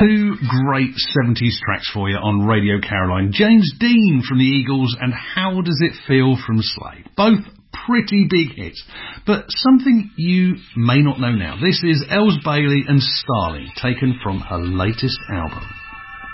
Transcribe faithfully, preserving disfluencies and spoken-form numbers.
Two great seventies tracks for you on Radio Caroline. James Dean from the Eagles and How Does It Feel from Slade. Both pretty big hits. But something you may not know now. This is Els Bailey and Starling, taken from her latest album.